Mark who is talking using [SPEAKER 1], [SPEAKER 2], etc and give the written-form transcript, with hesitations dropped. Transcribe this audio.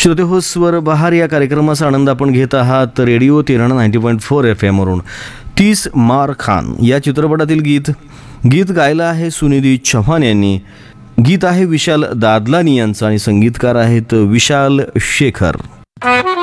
[SPEAKER 1] श्रोते हो, स्वर बहार या कार्यक्रमाचा आनंद आपण घेत आहात रेडिओ तिराणा 90.4 FM वरून. 30 मार खान या चित्रपटातील गीत गायलं आहे सुनिधी चौहान यांनी. गीत आहे विशाल दादलानी यांचं आणि संगीतकार आहेत विशाल शेखर.